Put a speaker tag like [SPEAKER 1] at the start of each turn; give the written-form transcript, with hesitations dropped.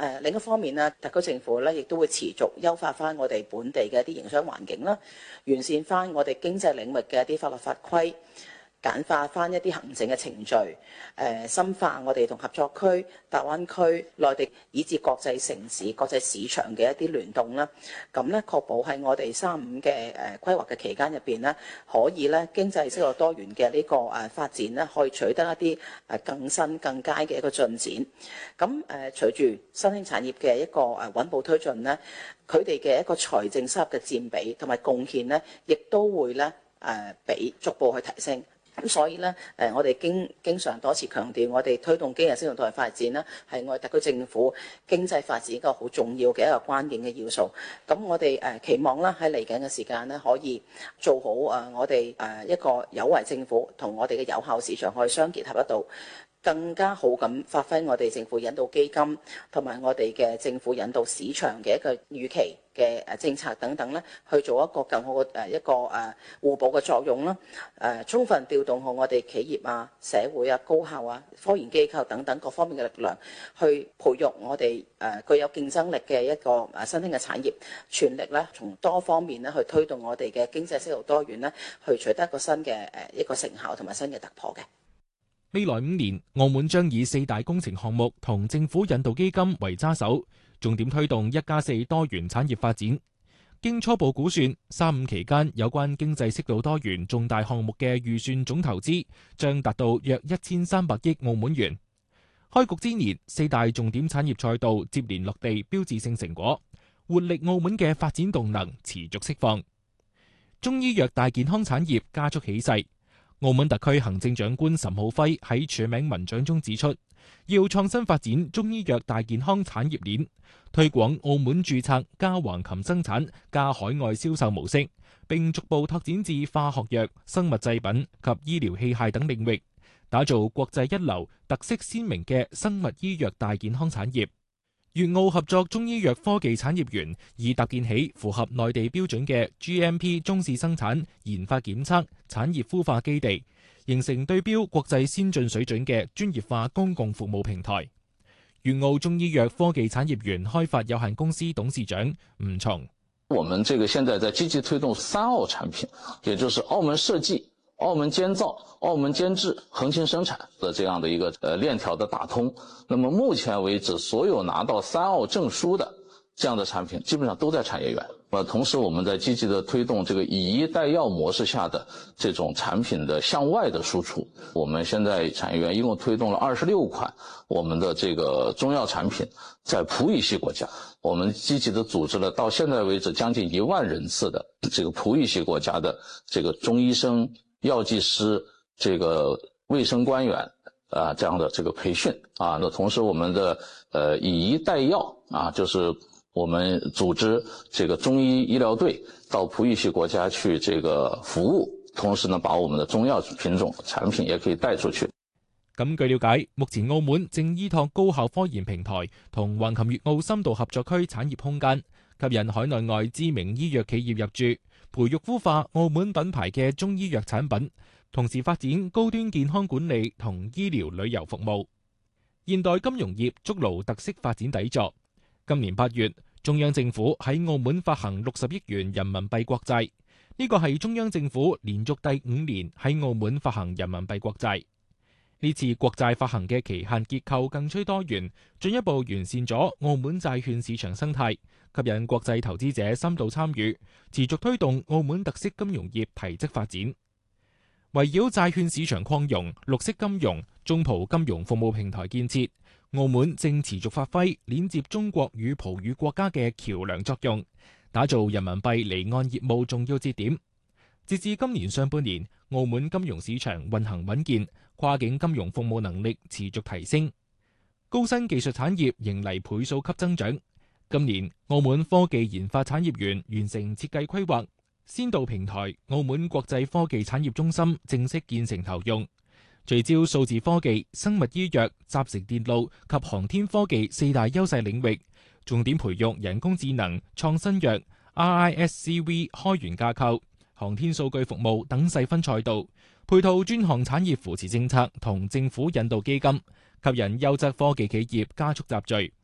[SPEAKER 1] 另一方面呢，特區政府咧亦都會持續優化翻我哋本地嘅一啲營商環境啦，完善翻我哋經濟領域嘅一啲法律法規，簡化翻一啲行政嘅程序，深化我哋同合作區、大灣區、內地以至國際城市、國際市場嘅一啲聯動啦。咁咧確保喺我哋3-5嘅規劃嘅期間入邊咧，可以咧經濟適度多元嘅呢個發展咧，可以取得一啲更新更佳嘅一個進展。咁隨住新興產業嘅一個穩步推進咧，佢哋嘅一個財政收入嘅佔比同埋貢獻咧，亦都會咧俾逐步去提升。咁所以咧，我哋經常多次強調，我哋推動經濟適度多元發展咧，係我哋特區政府經濟發展一個好重要嘅一個關鍵嘅要素。咁我哋期望啦，喺嚟緊嘅時間咧，可以做好我哋一個有為政府同我哋嘅有效市場可以相結合得到，更加好咁發揮我哋政府引導基金同埋我哋嘅政府引導市場嘅一個預期嘅政策等等咧，去做一個更好嘅一個互補嘅作用啦。充分調動好我哋企業啊、社會啊、高校啊、科研機構等等各方面嘅力量，去培育我哋具有競爭力嘅一個新興嘅產業，全力咧從多方面咧去推動我哋嘅經濟適度多元咧，去取得一個新嘅一個成效同埋新嘅突破嘅。
[SPEAKER 2] 未來5年，澳門將以4大工程項目同政府引導基金為揸手，重點推動1+4多元產業發展。經初步估算，3-5期間有關經濟適度多元重大項目嘅預算總投資將達到約1300億澳門元。開局之年，4大重點產業賽道接連落地標誌性成果，活力澳門嘅發展動能持續釋放。中醫藥大健康產業加速起勢。澳門特區行政長官岑浩輝喺署名文章中指出，要創新發展中醫藥大健康產業鏈，推廣澳門註冊加橫琴生產加海外銷售模式，並逐步拓展至化學藥、生物製品及醫療器械等領域，打造國際一流、特色鮮明嘅生物醫藥大健康產業。粵澳合作中醫藥科技產業園已搭建起符合內地標準嘅 GMP 中試生產、研發檢測、產業孵化基地，形成對標國際先進水準嘅專業化公共服務平台。粵澳中醫藥科技產業園開發有限公司董事長吳松：
[SPEAKER 3] 我們這個現在在積極推動3澳產品，也就是澳門設計、澳門監造、澳門監製、橫琴生產的這樣的一個鏈條的打通。那麼目前為止，所有拿到3澳證書的這樣的產品，基本上都在產業園。同時我們在積極的推動這個以醫代藥模式下的這種產品的向外的輸出。我們現在產業園一共推動了26款我們的這個中藥產品，在葡語系國家，我們積極的組織了到現在為止將近1萬人次的這個葡語系國家的這個中醫生、藥劑師、這個衛生官員這樣的這個培訓啊。那同時我們的以醫代藥啊，就是我們組織這個中醫醫療隊到葡語系國家去這個服務，同時呢把我們的中藥品種產品也可以帶出去。
[SPEAKER 2] 咁據了解，目前澳門正依託高校科研平台同橫琴粵澳深度合作區產業空間，吸引海內外知名醫藥企業入駐，培育孵化澳門品牌嘅中醫藥產品，同時發展高端健康管理同醫療旅遊服務。現代金融業築牢特色發展底座。今年8月，中央政府喺澳門發行60億元人民幣國債，呢個係中央政府連續第5年喺澳門發行人民幣國債。呢次國債發行嘅期限結構更趨多元，進一步完善咗澳門債券市場生態，吸引國際投資者深度參與，持續推動澳門特色金融業提質發展。圍繞債券市場擴容、綠色金融、中葡金融服務平台建設，澳門正持續發揮連接中國與葡語國家嘅橋梁作用，打造人民幣離岸業務重要節點。截至今年上半年，澳門金融市場運行穩健，跨境金融服務能力持續提升，高新技術產業迎嚟倍數級增長。今年，澳門科技研發產業園完成設計規劃，先導平台澳門國際科技產業中心正式建成投用，聚焦數字科技、生物醫藥、集成電路及航天科技4大優勢領域，重點培育人工智能、創新藥、RISC-V 開源架構、航天數據服務等細分賽道，配套專項產業扶持政策同政府引導基金，吸引優質科技企業加速集聚。